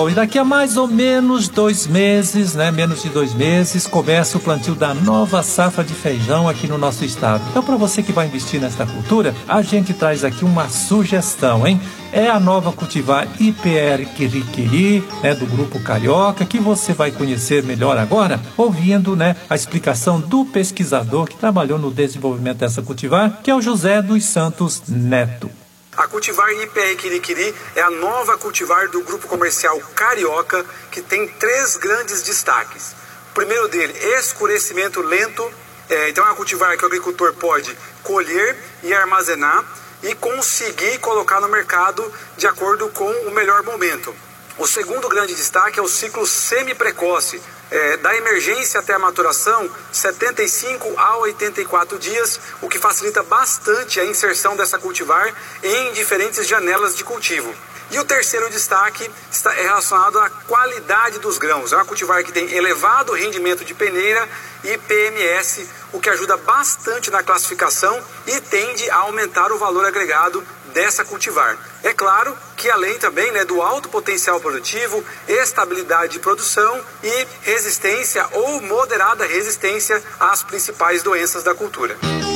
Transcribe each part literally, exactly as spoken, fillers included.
E daqui a mais ou menos dois meses, né, menos de dois meses, começa o plantio da nova safra de feijão aqui no nosso estado. Então, para você que vai investir nesta cultura, a gente traz aqui uma sugestão, hein? É a nova cultivar I P R Quiri-Quiri, né, do Grupo Carioca, que você vai conhecer melhor agora, ouvindo, né, a explicação do pesquisador que trabalhou no desenvolvimento dessa cultivar, que é o José dos Santos Neto. A cultivar I P R Quiri-Quiri é a nova cultivar do grupo comercial Carioca, que tem três grandes destaques. O primeiro dele, escurecimento lento. É, então é uma cultivar que o agricultor pode colher e armazenar e conseguir colocar no mercado de acordo com o melhor momento. O segundo grande destaque é o ciclo semi-precoce. É, da emergência até a maturação, setenta e cinco a oitenta e quatro dias, o que facilita bastante a inserção dessa cultivar em diferentes janelas de cultivo. E o terceiro destaque está relacionado à qualidade dos grãos. É uma cultivar que tem elevado rendimento de peneira e P M S, o que ajuda bastante na classificação e tende a aumentar o valor agregado dessa cultivar. É claro que além também, né, do alto potencial produtivo, estabilidade de produção e resistência ou moderada resistência às principais doenças da cultura.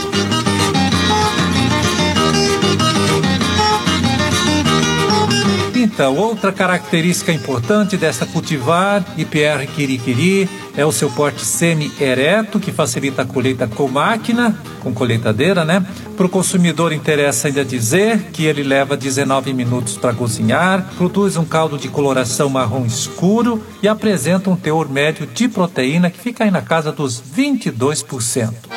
Então, outra característica importante dessa cultivar I P R Quiri-Quiri é o seu porte semi-ereto, que facilita a colheita com máquina, com colheitadeira, né? Para o consumidor interessa ainda dizer que ele leva dezenove minutos para cozinhar, produz um caldo de coloração marrom escuro e apresenta um teor médio de proteína que fica aí na casa dos vinte e dois por cento.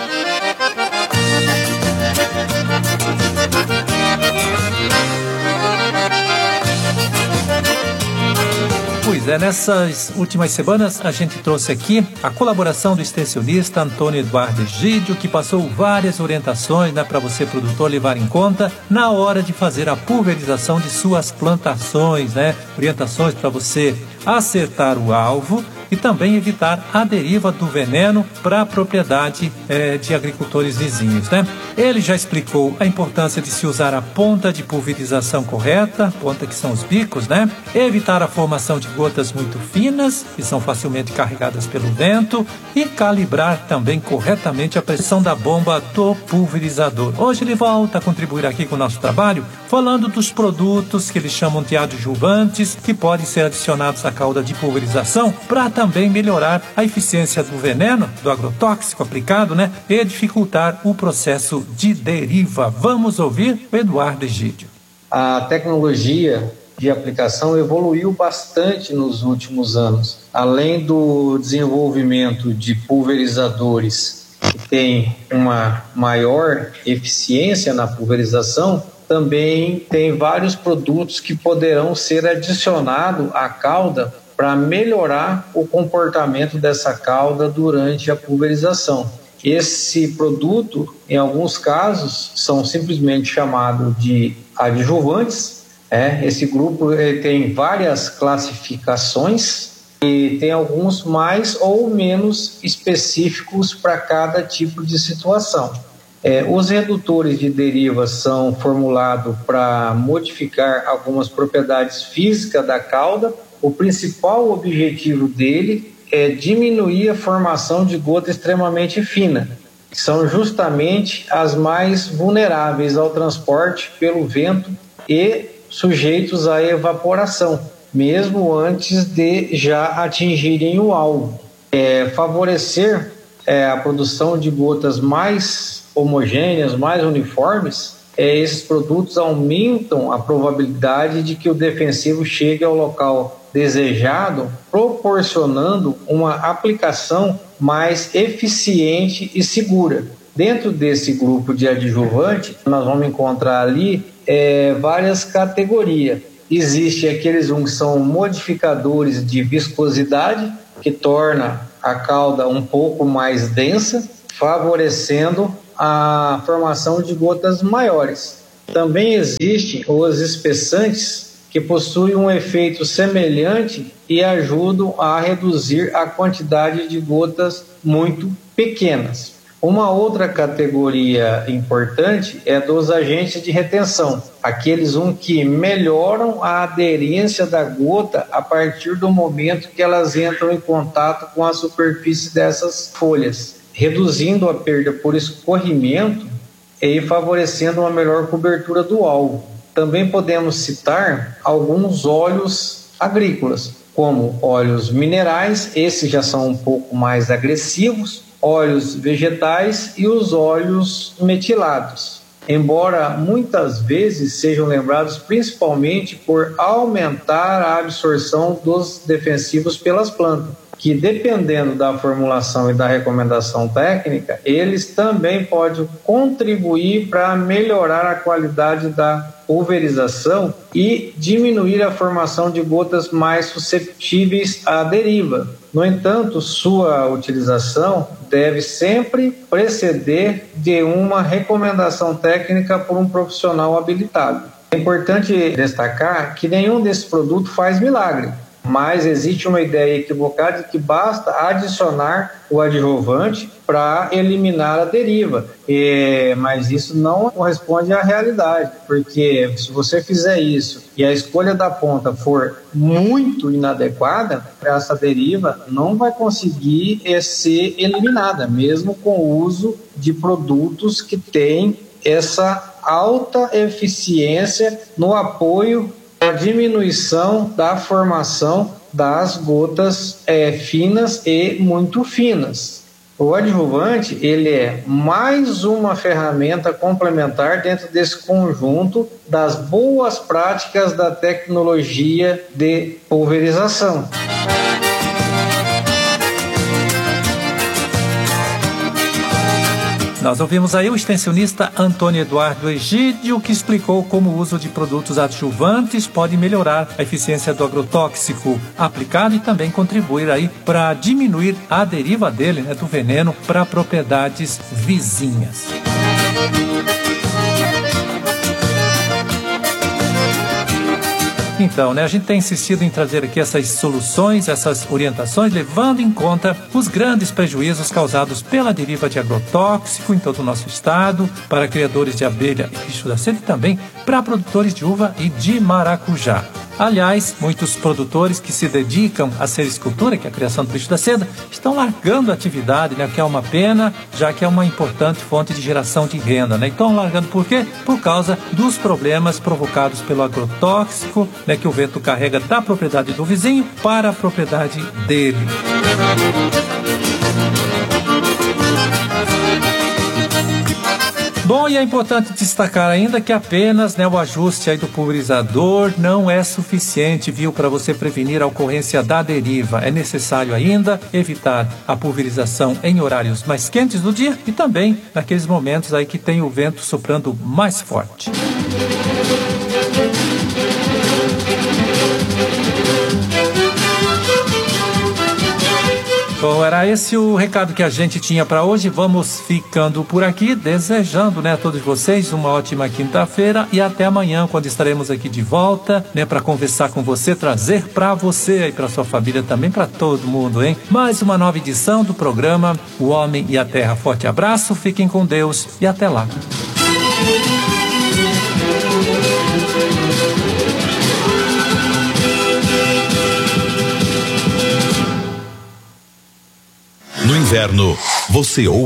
Pois é, nessas últimas semanas a gente trouxe aqui a colaboração do extensionista Antônio Eduardo Egídio, que passou várias orientações, né, para você, produtor, levar em conta na hora de fazer a pulverização de suas plantações, né? Orientações para você acertar o alvo e também evitar a deriva do veneno para a propriedade é, de agricultores vizinhos, né? Ele já explicou a importância de se usar a ponta de pulverização correta, ponta que são os bicos, né? Evitar a formação de gotas muito finas, que são facilmente carregadas pelo vento, e calibrar também corretamente a pressão da bomba do pulverizador. Hoje ele volta a contribuir aqui com o nosso trabalho, falando dos produtos que eles chamam de adjuvantes, que podem ser adicionados à cauda de pulverização para também melhorar a eficiência do veneno, do agrotóxico aplicado, né? E dificultar o processo de deriva. Vamos ouvir o Eduardo Egídio. A tecnologia de aplicação evoluiu bastante nos últimos anos. Além do desenvolvimento de pulverizadores que têm uma maior eficiência na pulverização, também tem vários produtos que poderão ser adicionados à cauda para melhorar o comportamento dessa cauda durante a pulverização. Esse produto, em alguns casos, são simplesmente chamados de adjuvantes. É, esse grupo ele tem várias classificações e tem alguns mais ou menos específicos para cada tipo de situação. É, os redutores de deriva são formulados para modificar algumas propriedades físicas da cauda. O principal objetivo dele é diminuir a formação de gota extremamente fina, que são justamente as mais vulneráveis ao transporte pelo vento e sujeitos à evaporação, mesmo antes de já atingirem o alvo. É, favorecer é, a produção de gotas mais homogêneas, mais uniformes, é, esses produtos aumentam a probabilidade de que o defensivo chegue ao local desejado, proporcionando uma aplicação mais eficiente e segura. Dentro desse grupo de adjuvante, nós vamos encontrar ali é, várias categorias. Existem aqueles um que são modificadores de viscosidade, que torna a cauda um pouco mais densa, favorecendo a formação de gotas maiores. Também existem os espessantes, que possuem um efeito semelhante e ajudam a reduzir a quantidade de gotas muito pequenas. Uma outra categoria importante é dos agentes de retenção, aqueles um que melhoram a aderência da gota a partir do momento que elas entram em contato com a superfície dessas folhas, reduzindo a perda por escorrimento e favorecendo uma melhor cobertura do alvo. Também podemos citar alguns óleos agrícolas, como óleos minerais, esses já são um pouco mais agressivos, óleos vegetais e os óleos metilados, embora muitas vezes sejam lembrados principalmente por aumentar a absorção dos defensivos pelas plantas, que dependendo da formulação e da recomendação técnica, eles também podem contribuir para melhorar a qualidade da pulverização e diminuir a formação de gotas mais suscetíveis à deriva. No entanto, sua utilização deve sempre preceder de uma recomendação técnica por um profissional habilitado. É importante destacar que nenhum desses produtos faz milagre, mas existe uma ideia equivocada de que basta adicionar o adjuvante para eliminar a deriva, e, mas isso não corresponde à realidade, porque se você fizer isso e a escolha da ponta for muito inadequada, essa deriva não vai conseguir ser eliminada, mesmo com o uso de produtos que têm essa alta eficiência no apoio à diminuição da formação das gotas é, finas e muito finas. O adjuvante, ele é mais uma ferramenta complementar dentro desse conjunto das boas práticas da tecnologia de pulverização. Nós ouvimos aí o extensionista Antônio Eduardo Egídio, que explicou como o uso de produtos adjuvantes pode melhorar a eficiência do agrotóxico aplicado e também contribuir aí para diminuir a deriva dele, né, do veneno para propriedades vizinhas. Então, né, a gente tem insistido em trazer aqui essas soluções, essas orientações, levando em conta os grandes prejuízos causados pela deriva de agrotóxico em todo o nosso estado, para criadores de abelha e bicho da seda e também para produtores de uva e de maracujá. Aliás, muitos produtores que se dedicam à sericultura, que é a criação do bicho da seda, estão largando a atividade, né, que é uma pena, já que é uma importante fonte de geração de renda, né? Estão largando por quê? Por causa dos problemas provocados pelo agrotóxico, né, que o vento carrega da propriedade do vizinho para a propriedade dele. Bom, e é importante destacar ainda que apenas, né, o ajuste aí do pulverizador não é suficiente, viu, para você prevenir a ocorrência da deriva. É necessário ainda evitar a pulverização em horários mais quentes do dia e também naqueles momentos aí que tem o vento soprando mais forte. Bom, era esse o recado que a gente tinha para hoje. Vamos ficando por aqui, desejando, né, a todos vocês uma ótima quinta-feira e até amanhã, quando estaremos aqui de volta, né, para conversar com você, trazer para você e para sua família também, para todo mundo, hein? Mais uma nova edição do programa O Homem e a Terra. Forte abraço, fiquem com Deus e até lá. No inverno, você ouve